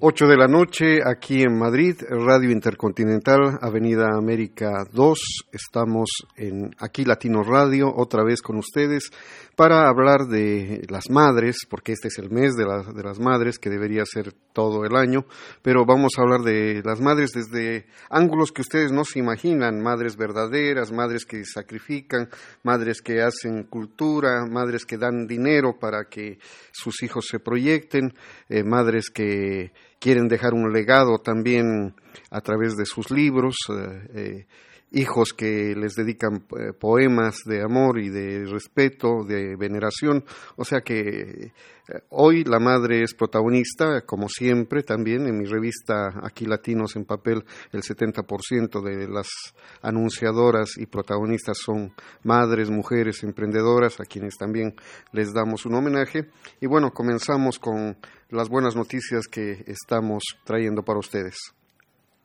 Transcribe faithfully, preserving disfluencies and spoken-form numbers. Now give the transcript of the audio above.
Ocho de la noche, aquí en Madrid, Radio Intercontinental, Avenida América dos. Estamos en Aquí Latino Radio, otra vez con ustedes, para hablar de las madres, porque este es el mes de, la, de las madres, que debería ser todo el año, pero vamos a hablar de las madres desde ángulos que ustedes no se imaginan, madres verdaderas, madres que sacrifican, madres que hacen cultura, madres que dan dinero para que sus hijos se proyecten, eh, madres que quieren dejar un legado también a través de sus libros, eh, eh, hijos que les dedican eh, poemas de amor y de respeto, de veneración. O sea que eh, hoy la madre es protagonista, como siempre, también en mi revista Aquí Latinos en Papel, el setenta por ciento de las anunciadoras y protagonistas son madres, mujeres, emprendedoras, a quienes también les damos un homenaje. Y bueno, comenzamos con las buenas noticias que estamos trayendo para ustedes.